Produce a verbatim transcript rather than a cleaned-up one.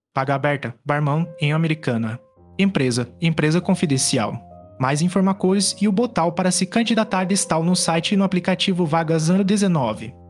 Vaga aberta, barman em Americana. Empresa, empresa confidencial. Mais informações e o botão para se candidatar estão no site e no aplicativo Vagas Ano dezenove.